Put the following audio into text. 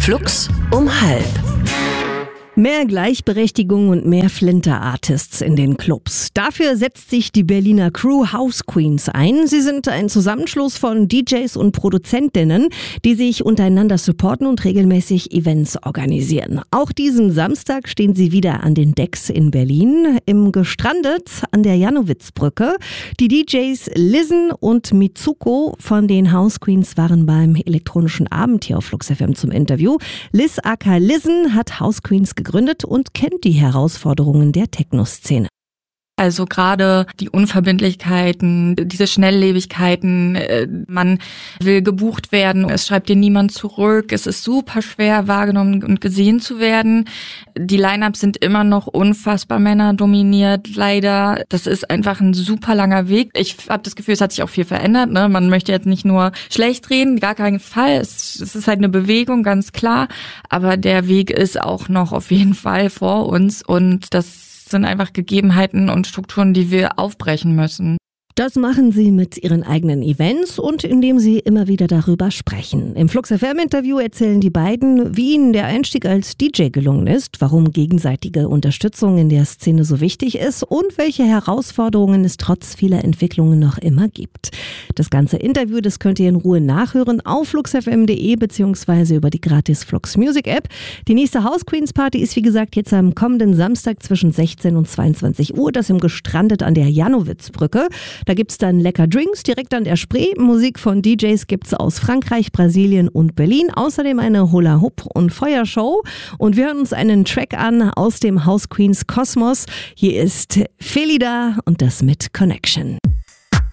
Flux um 12:30. Mehr Gleichberechtigung und mehr Flinter-Artists in den Clubs. Dafür setzt sich die Berliner Crew House Queens ein. Sie sind ein Zusammenschluss von DJs und Produzentinnen, die sich untereinander supporten und regelmäßig Events organisieren. Auch diesen Samstag stehen sie wieder an den Decks in Berlin, im Gestrandet an der Jannowitzbrücke. Die DJs Lizzen und Mitsuko von den House Queens waren beim elektronischen Abend hier auf Flux FM zum Interview. Liz aka Lizzen hat House Queens gegründet und kennt die Herausforderungen der Techno-Szene. Also gerade die Unverbindlichkeiten, diese Schnelllebigkeiten, man will gebucht werden, es schreibt dir niemand zurück, es ist super schwer wahrgenommen und gesehen zu werden. Die Line-Ups sind immer noch unfassbar männerdominiert, leider. Das ist einfach ein super langer Weg. Ich habe das Gefühl, es hat sich auch viel verändert. Ne? Man möchte jetzt nicht nur schlecht reden, gar keinen Fall. Es ist halt eine Bewegung, ganz klar. Aber der Weg ist auch noch auf jeden Fall vor uns und das sind einfach Gegebenheiten und Strukturen, die wir aufbrechen müssen. Das machen sie mit ihren eigenen Events und indem sie immer wieder darüber sprechen. Im Flux FM Interview erzählen die beiden, wie ihnen der Einstieg als DJ gelungen ist, warum gegenseitige Unterstützung in der Szene so wichtig ist und welche Herausforderungen es trotz vieler Entwicklungen noch immer gibt. Das ganze Interview, das könnt ihr in Ruhe nachhören auf fluxfm.de bzw. über die gratis Flux Music App. Die nächste House Queens Party ist wie gesagt jetzt am kommenden Samstag zwischen 16 und 22 Uhr, das im Gestrandet an der Jannowitzbrücke. Da gibt's dann lecker Drinks direkt an der Spree. Musik von DJs gibt's aus Frankreich, Brasilien und Berlin. Außerdem eine Hula-Hoop- und Feuershow. Und wir hören uns einen Track an aus dem House Queens Kosmos. Hier ist Felida und das mit Connection.